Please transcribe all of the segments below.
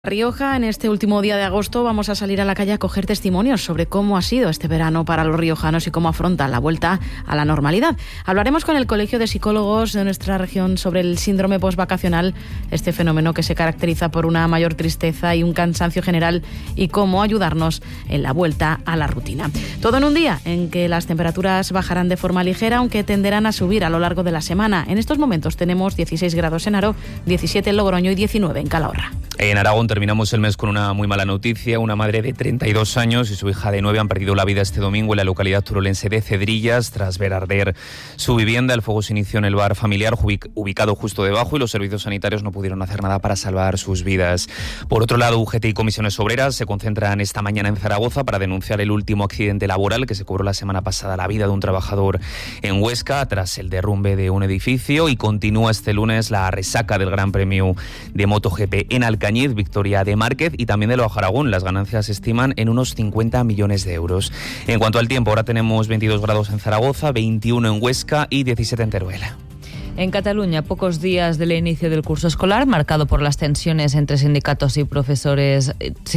Rioja, en este último día de agosto vamos a salir a la calle a coger testimonios sobre cómo ha sido este verano para los riojanos y cómo afrontan la vuelta a la normalidad. Hablaremos con el Colegio de Psicólogos de nuestra región sobre el síndrome postvacacional, este fenómeno que se caracteriza por una mayor tristeza y un cansancio general, y cómo ayudarnos en la vuelta a la rutina. Todo en un día en que las temperaturas bajarán de forma ligera, aunque tenderán a subir a lo largo de la semana. En estos momentos tenemos 16 grados en Haro, 17 en Logroño y 19 en Calahorra. En Aragón terminamos el mes con una muy mala noticia. Una madre de 32 años y su hija de 9 han perdido la vida este domingo en la localidad turolense de Cedrillas tras ver arder su vivienda. El fuego se inició en el bar familiar ubicado justo debajo y los servicios sanitarios no pudieron hacer nada para salvar sus vidas. Por otro lado, UGT y comisiones obreras se concentran esta mañana en Zaragoza para denunciar el último accidente laboral que se cobró la semana pasada la vida de un trabajador en Huesca tras el derrumbe de un edificio, y continúa este lunes la resaca del Gran Premio de MotoGP en Alcañiz, victoria de Márquez y también de Loja Aragón. Las ganancias se estiman en unos 50 millones de euros. En cuanto al tiempo, ahora tenemos 22 grados en Zaragoza, 21 en Huesca y 17 en Teruel. En Cataluña, pocos días del inicio del curso escolar, marcado por las tensiones entre sindicatos de profesores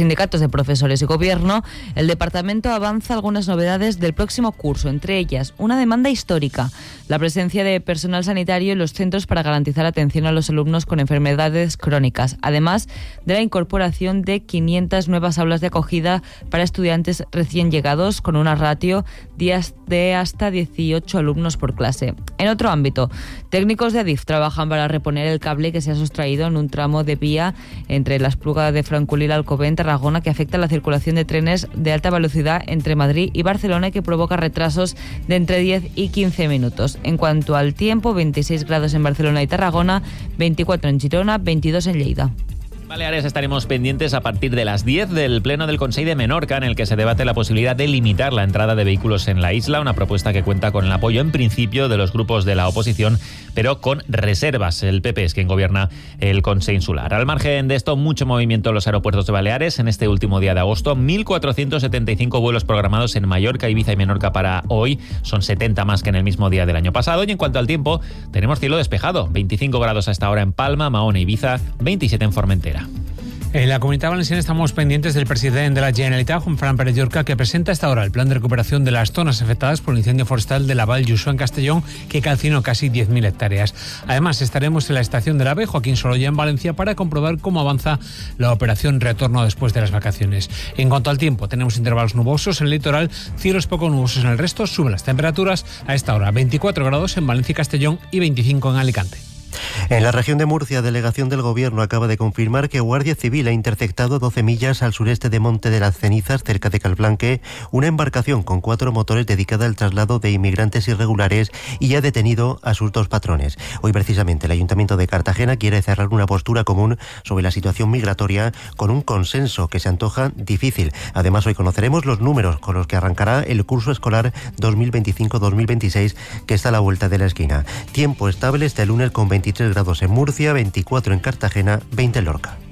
y gobierno, el departamento avanza algunas novedades del próximo curso, entre ellas una demanda histórica: la presencia de personal sanitario en los centros para garantizar atención a los alumnos con enfermedades crónicas, además de la incorporación de 500 nuevas aulas de acogida para estudiantes recién llegados, con una ratio de hasta 18 alumnos por clase. En otro ámbito, técnicos de Adif trabajan para reponer el cable que se ha sustraído en un tramo de vía entre la Espluga de Francolí y Alcobendas, Tarragona, que afecta la circulación de trenes de alta velocidad entre Madrid y Barcelona y que provoca retrasos de entre 10 y 15 minutos. En cuanto al tiempo, 26 grados en Barcelona y Tarragona, 24 en Girona, 22 en Lleida. Baleares estaremos pendientes a partir de las 10 del Pleno del Consell de Menorca, en el que se debate la posibilidad de limitar la entrada de vehículos en la isla, una propuesta que cuenta con el apoyo en principio de los grupos de la oposición, pero con reservas. El PP es quien gobierna el Consell Insular. Al margen de esto, mucho movimiento en los aeropuertos de Baleares en este último día de agosto. 1.475 vuelos programados en Mallorca, Ibiza y Menorca para hoy. Son 70 más que en el mismo día del año pasado. Y en cuanto al tiempo, tenemos cielo despejado. 25 grados a esta hora en Palma, Mahón e Ibiza, 27 en Formentera. En la Comunitat Valenciana estamos pendientes del presidente de la Generalitat, Juan Pérez Llorca, que presenta a esta hora el plan de recuperación de las zonas afectadas por el incendio forestal de la Val Lluçà en Castellón, que calcinó casi 10.000 hectáreas. Además, estaremos en la estación del AVE Joaquín Sorolla en Valencia para comprobar cómo avanza la operación retorno después de las vacaciones. En cuanto al tiempo, tenemos intervalos nubosos en el litoral, cielos poco nubosos en el resto. Suben las temperaturas a esta hora: 24 grados en Valencia y Castellón y 25 en Alicante. En la región de Murcia, delegación del Gobierno acaba de confirmar que Guardia Civil ha interceptado 12 millas al sureste de Monte de las Cenizas, cerca de Calblanque, una embarcación con 4 motores dedicada al traslado de inmigrantes irregulares, y ha detenido a sus 2 patrones. Hoy, precisamente, el Ayuntamiento de Cartagena quiere cerrar una postura común sobre la situación migratoria con un consenso que se antoja difícil. Además, hoy conoceremos los números con los que arrancará el curso escolar 2025-2026, que está a la vuelta de la esquina. Tiempo estable este lunes con 23 grados en Murcia, 24 en Cartagena, 20 en Lorca.